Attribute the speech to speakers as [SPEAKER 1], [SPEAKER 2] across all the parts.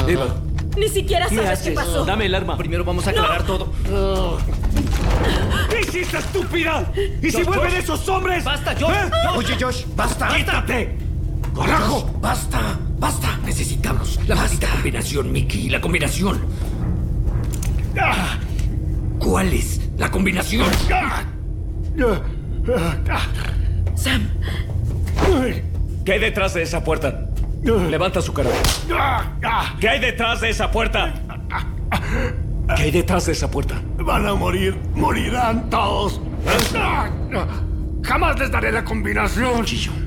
[SPEAKER 1] Eva.
[SPEAKER 2] Ni siquiera
[SPEAKER 1] ¿Qué
[SPEAKER 2] sabes
[SPEAKER 1] haces?
[SPEAKER 2] qué pasó.
[SPEAKER 1] Dame el arma.
[SPEAKER 3] Primero vamos a aclarar todo.
[SPEAKER 1] ¿Qué hiciste, estúpida? ¿Y si vuelven esos hombres?
[SPEAKER 3] ¡Basta, Josh!
[SPEAKER 4] Oye, Josh, basta.
[SPEAKER 1] ¡Quítate! ¡Carajo!
[SPEAKER 4] Josh, basta, basta. Necesitamos la maldita combinación, Mickey. La combinación. ¿Cuál es la combinación?
[SPEAKER 2] Sam,
[SPEAKER 1] ¿Qué hay detrás de esa puerta? Levanta su cara. ¿Qué hay detrás de esa puerta? ¿Qué hay detrás de esa puerta?
[SPEAKER 5] Van a morir. Morirán todos. Jamás les daré la combinación.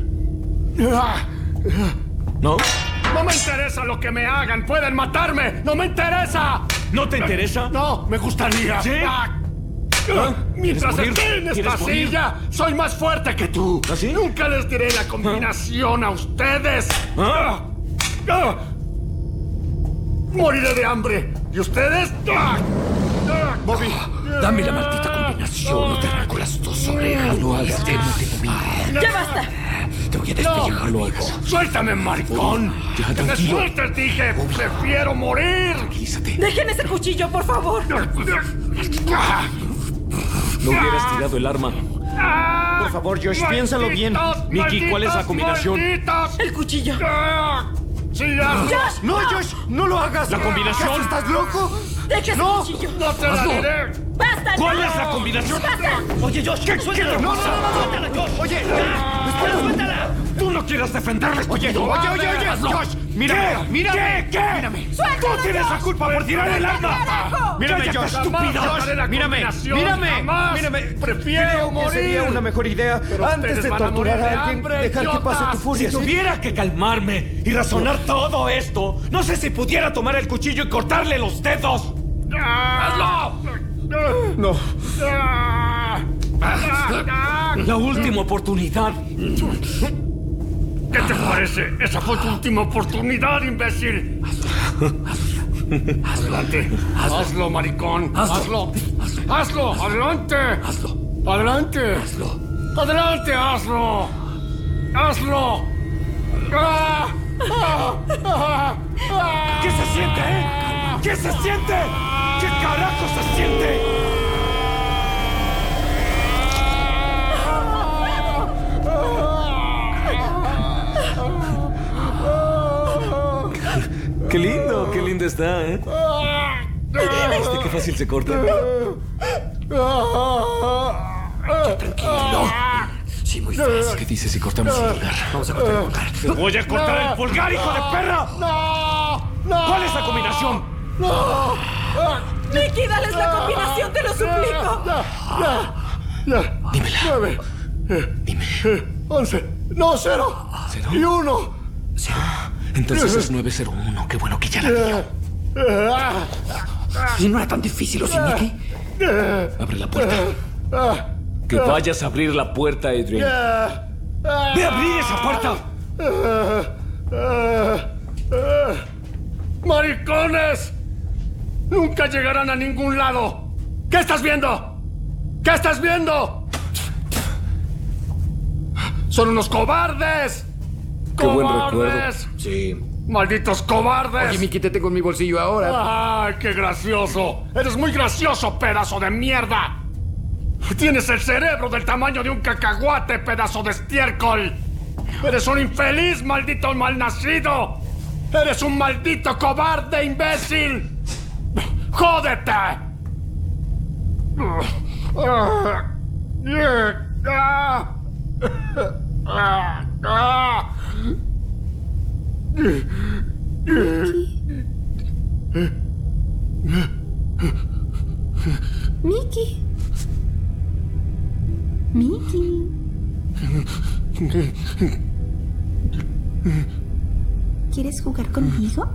[SPEAKER 1] ¿No?
[SPEAKER 5] No me interesa lo que me hagan. Pueden matarme. No me interesa.
[SPEAKER 1] ¿No te interesa?
[SPEAKER 5] No, me gustaría.
[SPEAKER 1] ¿Sí?
[SPEAKER 5] Mientras
[SPEAKER 1] ¿Quieres morir?
[SPEAKER 5] esté en esta
[SPEAKER 1] ¿Quieres morir?
[SPEAKER 5] silla, soy más fuerte que tú.
[SPEAKER 1] ¿Ah, sí?
[SPEAKER 5] Nunca les diré la combinación a ustedes. Moriré de hambre. ¿Y ustedes?
[SPEAKER 4] Bobby, dame la maldita combinación. No te arranco las dos orejas. No hagas que no te domine.
[SPEAKER 2] ya basta.
[SPEAKER 4] Te voy a despellejar luego.
[SPEAKER 5] Suéltame, maricón.
[SPEAKER 1] Ya,
[SPEAKER 5] ¡Que me
[SPEAKER 1] tranquilo.
[SPEAKER 5] sueltes, dije! ¡Prefiero morir!
[SPEAKER 4] Tranquilízate.
[SPEAKER 2] Dejen ese cuchillo, por favor.
[SPEAKER 1] No hubieras tirado el arma.
[SPEAKER 4] Por favor, Josh, piénsalo bien.
[SPEAKER 1] Mickey, ¿cuál es la combinación?
[SPEAKER 5] ¡Malditos!
[SPEAKER 2] El cuchillo.
[SPEAKER 5] ¡Sí, hazlo!
[SPEAKER 2] ¡Josh!
[SPEAKER 4] No, Josh, no lo hagas.
[SPEAKER 1] ¿La combinación?
[SPEAKER 4] ¿Acaso estás loco?
[SPEAKER 2] ¡Deja ese cuchillo!
[SPEAKER 5] ¡No te la diré!
[SPEAKER 2] ¡Basta!
[SPEAKER 1] ¿Cuál
[SPEAKER 2] no!
[SPEAKER 1] es la combinación?
[SPEAKER 2] ¡Basta!
[SPEAKER 3] Oye, Josh, suéltala.
[SPEAKER 4] No, no, no, no.
[SPEAKER 3] Suéltala, Josh.
[SPEAKER 4] Oye,
[SPEAKER 3] ¡Suéltala!
[SPEAKER 1] ¡Tú no quieres defenderles!
[SPEAKER 4] oye, Josh, mírame, mírame.
[SPEAKER 1] ¿Qué?
[SPEAKER 4] Mírame.
[SPEAKER 1] ¡Tú tienes la culpa por tirar el arma!
[SPEAKER 2] ¡Carajo!
[SPEAKER 4] Mírame,
[SPEAKER 1] ¡Cállate,
[SPEAKER 4] Josh.
[SPEAKER 1] estúpida!
[SPEAKER 4] Josh, mírame,
[SPEAKER 5] combinación,
[SPEAKER 4] mírame,
[SPEAKER 5] jamás.
[SPEAKER 4] mírame.
[SPEAKER 5] Prefiero
[SPEAKER 4] Creo que
[SPEAKER 5] morir.
[SPEAKER 4] sería una mejor idea antes
[SPEAKER 5] ustedes
[SPEAKER 4] de
[SPEAKER 5] van a
[SPEAKER 4] torturar
[SPEAKER 5] morir de
[SPEAKER 4] a alguien,
[SPEAKER 5] hambre,
[SPEAKER 4] dejar que pase tu
[SPEAKER 5] idiotas.
[SPEAKER 4] furia.
[SPEAKER 1] Si
[SPEAKER 4] ¿sí?
[SPEAKER 1] tuviera que calmarme y razonar todo esto, no sé si pudiera tomar el cuchillo y cortarle los dedos.
[SPEAKER 5] ¡Hazlo!
[SPEAKER 4] No.
[SPEAKER 1] La última oportunidad.
[SPEAKER 5] ¿Qué te parece? Esa fue tu última oportunidad, imbécil. Adelante. Hazlo, maricón. Hazlo. Hazlo. Adelante.
[SPEAKER 4] Hazlo.
[SPEAKER 5] Adelante.
[SPEAKER 4] Hazlo.
[SPEAKER 5] Adelante, hazlo. Hazlo.
[SPEAKER 1] ¿Qué se siente, ¿Qué se siente? ¿Qué carajo se siente? Qué lindo está, ¿Viste qué fácil se corta?
[SPEAKER 4] Tranquilo. Sí, muy fácil.
[SPEAKER 1] ¿Qué dices si cortamos el pulgar?
[SPEAKER 4] Vamos a cortar el pulgar.
[SPEAKER 1] ¡Te voy a cortar el pulgar, hijo de perra! ¿Cuál es la combinación?
[SPEAKER 2] Mickey, dales la combinación, te lo suplico.
[SPEAKER 4] Dímela.
[SPEAKER 5] 9.
[SPEAKER 4] Dime.
[SPEAKER 5] 11. No, 0.
[SPEAKER 1] ¿Cero?
[SPEAKER 5] Y 1.
[SPEAKER 1] Cero. Entonces es 901. Qué bueno que ya la vio.
[SPEAKER 4] Si no era tan difícil, ¿o sí, Mickey?
[SPEAKER 1] Abre la puerta. Que vayas a abrir la puerta, Adrian. ¡Ve a abrir esa puerta!
[SPEAKER 5] ¡Maricones! ¡Nunca llegarán a ningún lado! ¿Qué estás viendo? ¿Qué estás viendo? ¡Son unos cobardes!
[SPEAKER 1] Qué buen
[SPEAKER 5] ¡Cobardes!
[SPEAKER 1] recuerdo.
[SPEAKER 4] Sí.
[SPEAKER 5] ¡Malditos cobardes!
[SPEAKER 4] Oye, Mickey, te tengo en mi bolsillo ahora.
[SPEAKER 5] ¡Ay, qué gracioso! ¡Eres muy gracioso, pedazo de mierda! ¡Tienes el cerebro del tamaño de un cacahuate, pedazo de estiércol! ¡Eres un infeliz, maldito malnacido! ¡Eres un maldito cobarde, imbécil! ¡Jódete!
[SPEAKER 6] Mickey. Mickey. ¿Quieres jugar conmigo?